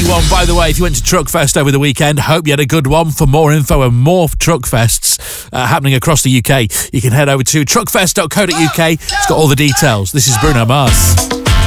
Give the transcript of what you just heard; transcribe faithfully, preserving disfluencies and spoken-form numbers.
one. By the way, if you went to Truckfest over the weekend, hope you had a good one. For more info and more Truckfests uh, happening across the U K, you can head over to truckfest dot co dot U K. It's got all the details. This is Bruno Mars.